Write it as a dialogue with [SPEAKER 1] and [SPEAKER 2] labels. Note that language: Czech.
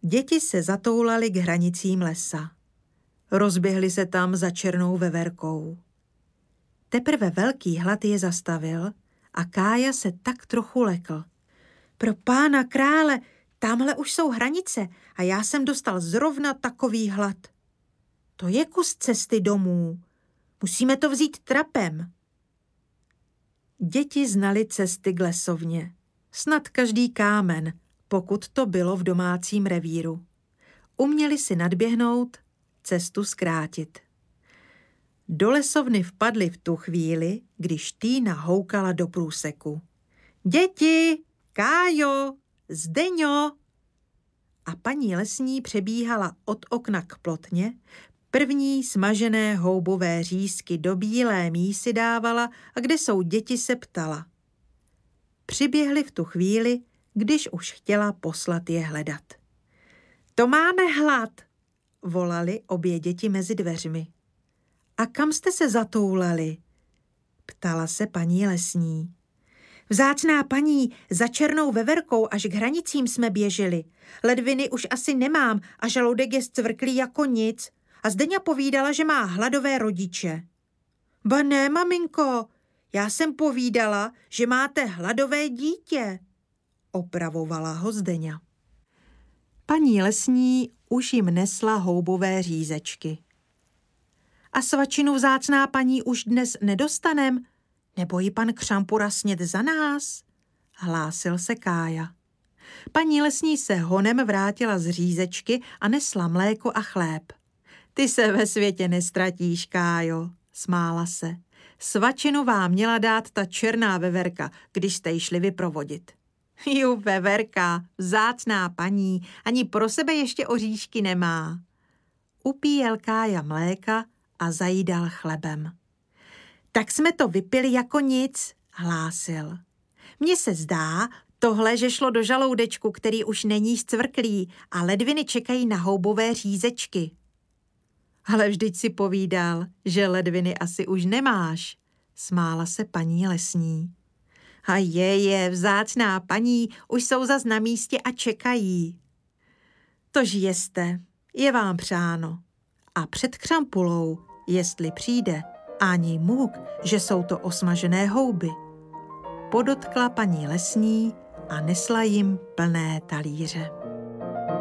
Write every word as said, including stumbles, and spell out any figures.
[SPEAKER 1] Děti se zatoulaly k hranicím lesa. Rozběhly se tam za černou veverkou. Teprve velký hlad je zastavil a Kája se tak trochu lekl. Pro pána krále, tamhle už jsou hranice a já jsem dostal zrovna takový hlad. To je kus cesty domů. Musíme to vzít trapem. Děti znaly cesty k lesovně. Snad každý kámen, pokud to bylo v domácím revíru. Uměli si nadběhnout, cestu zkrátit. Do lesovny vpadli v tu chvíli, když Týna houkala do průseku. Děti, Kájo, Zdeňo! A paní lesní přebíhala od okna k plotně, první smažené houbové řízky do bílé mísy dávala a kde jsou děti, se ptala. Přiběhli v tu chvíli, když už chtěla poslat je hledat. To máme hlad, volali obě děti mezi dveřmi. A kam jste se zatoulali? Ptala se paní lesní. Vzácná paní, za černou veverkou až k hranicím jsme běželi. Ledviny už asi nemám a žaludek je zcvrklý jako nic. A Zdeňa povídala, že má hladové rodiče. Ba ne, maminko, já jsem povídala, že máte hladové dítě, opravovala ho Zdeňa. Paní lesní už jim nesla houbové řízečky. A svačinu, vzácná paní, už dnes nedostanem? Nebo ji pan Křampura sněd za nás? Hlásil se Kája. Paní lesní se honem vrátila z řízečky a nesla mléko a chléb. Ty se ve světě nestratíš, Kájo, smála se. Svačinu vám měla dát ta černá veverka, když jste ji šli vyprovodit. Ju, veverka, vzácná paní, ani pro sebe ještě oříšky nemá. Upíjel Kája mléka a zajídal chlebem. Tak jsme to vypili jako nic, hlásil. Mně se zdá, tohle, že šlo do žaloudečku, který už není zcvrklý a ledviny čekají na houbové řízečky. Ale vždyť si povídal, že ledviny asi už nemáš, smála se paní lesní. A je, je, vzácná paní, už jsou zas na místě a čekají. Tož jeste, je vám přáno. A před Křampulou, jestli přijde, ani můk, že jsou to osmažené houby. Podotkla paní lesní a nesla jim plné talíře.